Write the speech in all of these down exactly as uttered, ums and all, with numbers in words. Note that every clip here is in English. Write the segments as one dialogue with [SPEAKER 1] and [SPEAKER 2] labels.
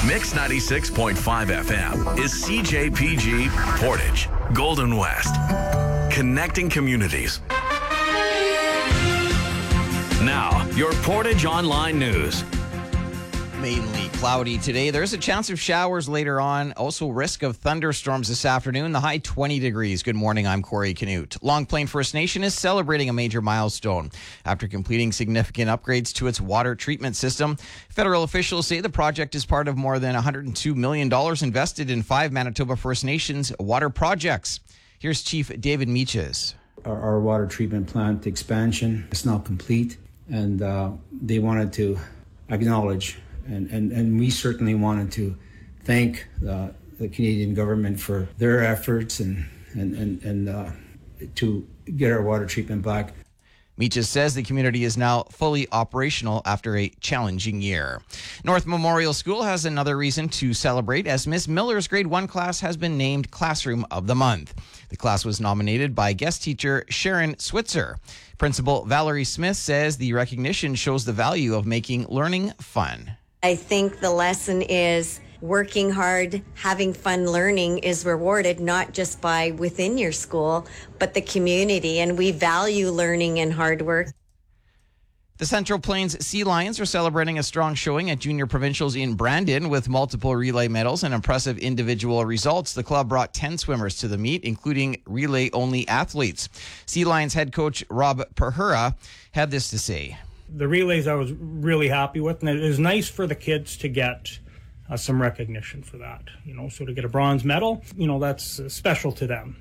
[SPEAKER 1] Mix ninety-six point five F M is C J P G Portage, Golden West. Connecting communities. Now, your Portage Online News.
[SPEAKER 2] Mainly cloudy today. There's a chance of showers later on. Also, risk of thunderstorms this afternoon. The high twenty degrees. Good morning. I'm Corey Canute. Long Plain First Nation is celebrating a major milestone after completing significant upgrades to its water treatment system. Federal officials say the project is part of more than one hundred two million dollars invested in five Manitoba First Nations water projects. Here's Chief David Meaches.
[SPEAKER 3] Our, our water treatment plant expansion is now complete, and uh, they wanted to acknowledge And, and, and we certainly wanted to thank uh, the Canadian government for their efforts and, and, and, and uh, to get our water treatment back.
[SPEAKER 2] Meaches says the community is now fully operational after a challenging year. North Memorial School has another reason to celebrate as Miss Miller's grade one class has been named Classroom of the Month. The class was nominated by guest teacher Sharon Switzer. Principal Valerie Smith says the recognition shows the value of making learning fun.
[SPEAKER 4] I think the lesson is working hard, having fun learning is rewarded not just by within your school, but the community. And we value learning and hard work.
[SPEAKER 2] The Central Plains Sea Lions are celebrating a strong showing at Junior Provincials in Brandon with multiple relay medals and impressive individual results. The club brought ten swimmers to the meet, including relay-only athletes. Sea Lions head coach Rob Perhura had this to say.
[SPEAKER 5] The relays I was really happy with, and it is nice for the kids to get uh, some recognition for that. You know, so to get a bronze medal, you know, that's uh, special to them.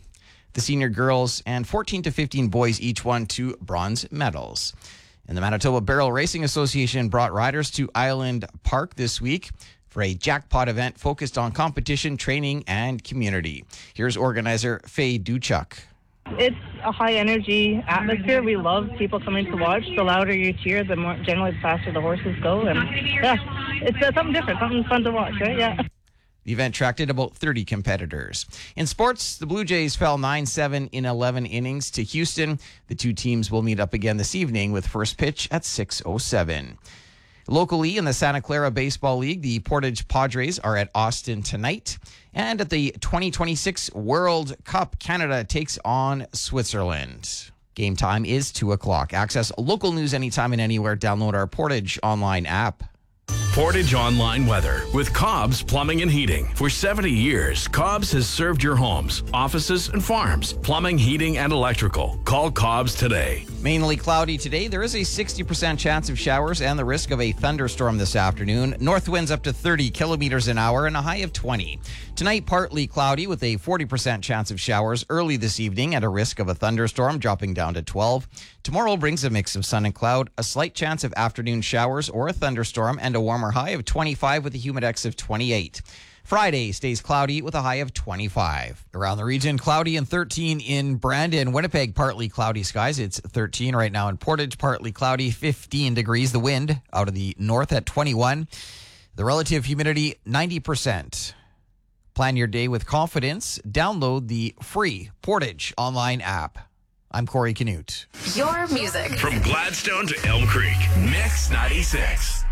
[SPEAKER 2] The senior girls and fourteen to fifteen boys each won two bronze medals. And the Manitoba Barrel Racing Association brought riders to Island Park this week for a jackpot event focused on competition, training, and community. Here's organizer Faye Duchuk.
[SPEAKER 6] It's a high-energy atmosphere. We love people coming to watch. The louder you cheer, the more generally the faster the horses go. And yeah, it's uh, something different, something fun to watch, right? Yeah.
[SPEAKER 2] The event attracted about thirty competitors. In sports, the Blue Jays fell nine seven in eleven innings to Houston. The two teams will meet up again this evening with first pitch at six oh seven. Locally in the Santa Clara Baseball League, the Portage Padres are at Austin tonight. And at the twenty twenty-six World Cup, Canada takes on Switzerland. Game time is two o'clock. Access local news anytime and anywhere. Download our Portage Online app.
[SPEAKER 1] Portage Online weather with Cobb's Plumbing and Heating. For seventy years, Cobb's has served your homes, offices, and farms. Plumbing, heating, and electrical. Call Cobb's today.
[SPEAKER 2] Mainly cloudy today. There is a sixty percent chance of showers and the risk of a thunderstorm this afternoon. North winds up to thirty kilometers an hour and a high of twenty. Tonight, partly cloudy with a forty percent chance of showers early this evening at a risk of a thunderstorm dropping down to twelve. Tomorrow brings a mix of sun and cloud, a slight chance of afternoon showers or a thunderstorm, and a warmer high of twenty-five with a humidex of twenty-eight. Friday stays cloudy with a high of twenty-five. Around the region, cloudy and thirteen in Brandon. Winnipeg, partly cloudy skies. It's thirteen right now in Portage, partly cloudy, fifteen degrees. The wind out of the north at twenty-one. The relative humidity, ninety percent. Plan your day with confidence. Download the free Portage Online app. I'm Corey Canute.
[SPEAKER 7] Your music.
[SPEAKER 1] From Gladstone to Elm Creek, Mix ninety-six.